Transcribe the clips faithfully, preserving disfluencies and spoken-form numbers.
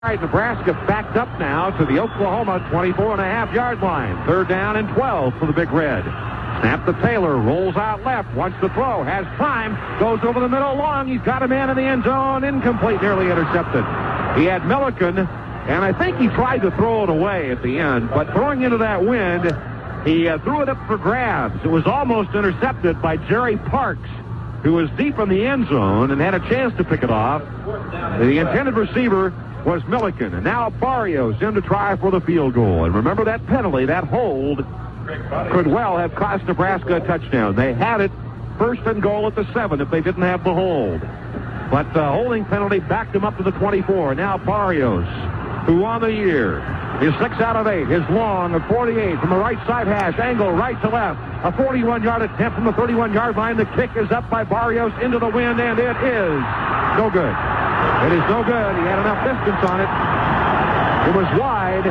All right, Nebraska backed up now to the Oklahoma twenty-four and a half yard line. Third down and twelve for the Big Red. Snap to Taylor, rolls out left, wants to throw, has time, goes over the middle long. He's got a man in the end zone, incomplete, nearly intercepted. He had Milliken, and I think he tried to throw it away at the end, but throwing into that wind, he uh, threw it up for grabs. It was almost intercepted by Jerry Parks, who was deep in the end zone and had a chance to pick it off. The intended receiver was Milliken, and now Barrios in to try for the field goal. And remember that penalty, that hold, could well have cost Nebraska a touchdown. They had it first and goal at the seven if they didn't have the hold. But the holding penalty backed them up to the twenty-four. Now Barrios, who on the year is six out of eight, is long of forty-eight from the right side hash, angle right to left. A forty-one yard attempt from the thirty-one yard line. The kick is up by Barrios into the wind, and it is no good. It is no good. He had enough distance on it. It was wide,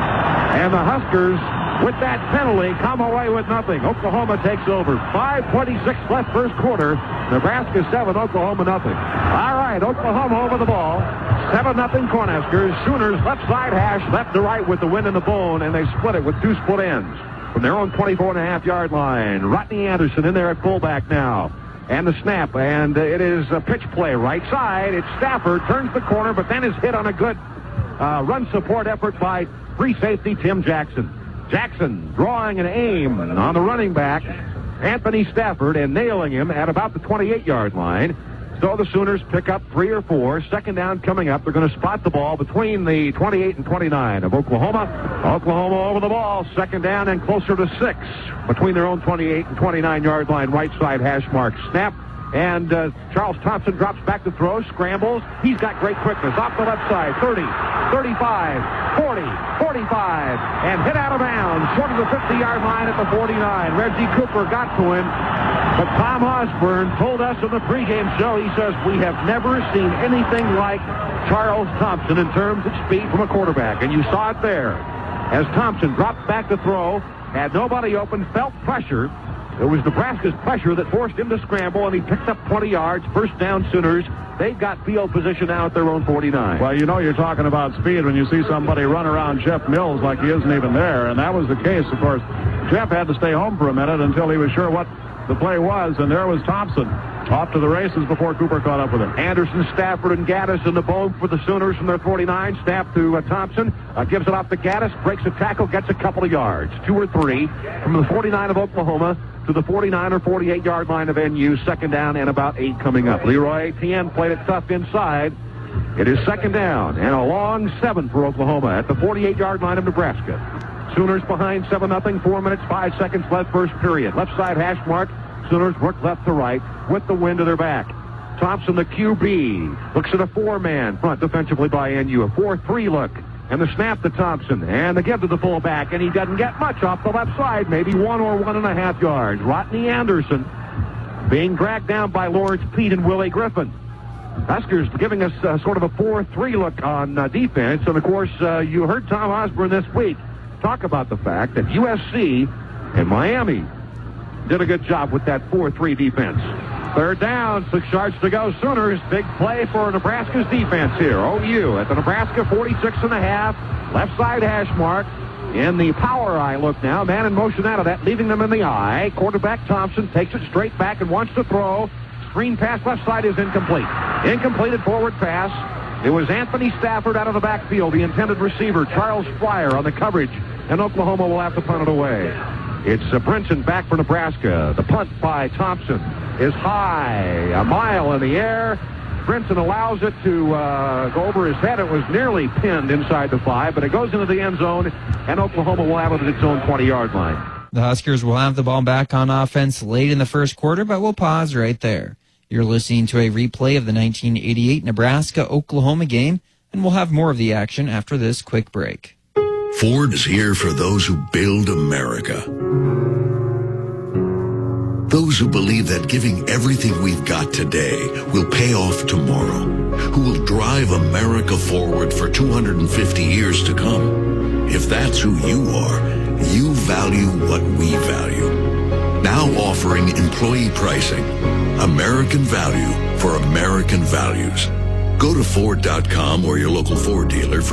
and the Huskers, with that penalty, come away with nothing. Oklahoma takes over. five twenty-six left first quarter. Nebraska seven, Oklahoma nothing. All right, Oklahoma over the ball. seven nothing Cornhuskers. Sooners left side hash, left to right with the wind in the bone, and they split it with two split ends from their own twenty-four and a half yard line. Rodney Anderson in there at fullback now. And the snap, and it is a pitch play right side. It's Stafford, turns the corner, but then is hit on a good uh, run support effort by free safety Tim Jackson. Jackson drawing an aim on the running back, Anthony Stafford, and nailing him at about the twenty-eight yard line. So the Sooners pick up three or four. Second down coming up. They're going to spot the ball between the twenty-eight and twenty-nine of Oklahoma. Oklahoma over the ball. Second down and closer to six between their own twenty-eight and twenty-nine yard line. Right side hash mark. Snap. And uh, Charles Thompson drops back to throw, scrambles. He's got great quickness. Off the left side, thirty, thirty-five, forty, forty-five, and hit out of bounds. Short of the fifty yard line at the forty-nine. Reggie Cooper got to him. But Tom Osborne told us in the pregame show, he says, we have never seen anything like Charles Thompson in terms of speed from a quarterback. And you saw it there. As Thompson dropped back to throw, had nobody open, felt pressure. It was Nebraska's pressure that forced him to scramble, and he picked up twenty yards. First down Sooners. They've got field position now at their own forty-nine. Well, you know you're talking about speed when you see somebody run around Jeff Mills like he isn't even there, and that was the case. Of course, Jeff had to stay home for a minute until he was sure what the play was, and there was Thompson off to the races before Cooper caught up with him. Anderson, Stafford, and Gaddis in the bone for the Sooners from their forty-nine. Snap to uh, Thompson. Uh, gives it off to Gaddis. Breaks a tackle. Gets a couple of yards. Two or three from the forty-nine of Oklahoma to the forty-nine or forty-eight yard line of N U. Second down and about eight coming up. Leroy Etienne played it tough inside. It is second down and a long seven for Oklahoma at the forty-eight yard line of Nebraska. Sooners behind seven nothing, four minutes, five seconds left first period. Left side hash mark. Sooners work left to right with the wind to their back. Thompson, the Q B, looks at a four-man front defensively by N U. A four three look. And the snap to Thompson. And the give to the fullback. And he doesn't get much off the left side. Maybe one or one and a half yards. Rodney Anderson being dragged down by Lawrence Pete and Willie Griffin. Huskers giving us uh, sort of a four three look on uh, defense. And, of course, uh, you heard Tom Osborne this week talk about the fact that U S C and Miami did a good job with that four three defense. Third down, six yards to go. Sooners, big play for Nebraska's defense here. O U at the Nebraska forty-six and a half. Left side hash mark. In the power eye look now. Man in motion out of that, leaving them in the eye. Quarterback Thompson takes it straight back and wants to throw. Screen pass left side is incomplete. Incompleted forward pass. It was Anthony Stafford out of the backfield, the intended receiver. Charles Fryer on the coverage. And Oklahoma will have to punt it away. It's uh, Brinson back for Nebraska. The punt by Thompson is high, a mile in the air. Brinson allows it to uh, go over his head. It was nearly pinned inside the five, but it goes into the end zone, and Oklahoma will have it at its own twenty yard line. The Huskers will have the ball back on offense late in the first quarter, but we'll pause right there. You're listening to a replay of the nineteen eighty-eight Nebraska-Oklahoma game, and we'll have more of the action after this quick break. Ford is here for those who build America. Those who believe that giving everything we've got today will pay off tomorrow. Who will drive America forward for two hundred fifty years to come. If that's who you are, you value what we value. Now offering employee pricing. American value for American values. Go to Ford dot com or your local Ford dealer for